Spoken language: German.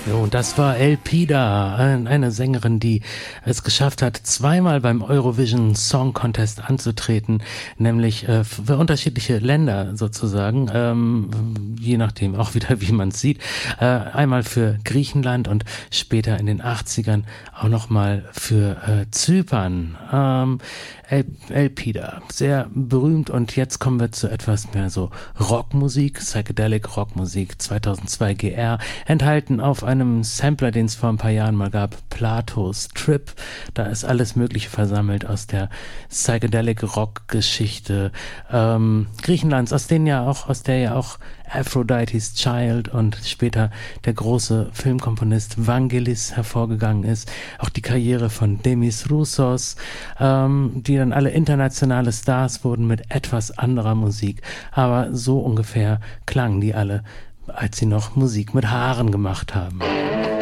Jo, und das war Elpida, eine Sängerin, die es geschafft hat, zweimal beim Eurovision Song Contest anzutreten, nämlich für unterschiedliche Länder sozusagen, je nachdem auch wieder, wie man es sieht. Einmal für Griechenland und später in den 80ern auch nochmal für Zypern. Elpida, sehr berühmt, und jetzt kommen wir zu etwas mehr so Rockmusik, Psychedelic Rockmusik, 2002 GR, enthalten auf einem Sampler, den es vor ein paar Jahren mal gab, Platos Trip. Da ist alles Mögliche versammelt aus der Psychedelic Rock-Geschichte Griechenlands, aus der ja auch Aphrodite's Child und später der große Filmkomponist Vangelis hervorgegangen ist. Auch die Karriere von Demis Roussos, die dann alle internationale Stars wurden mit etwas anderer Musik. Aber so ungefähr klangen die alle, als sie noch Musik mit Haaren gemacht haben.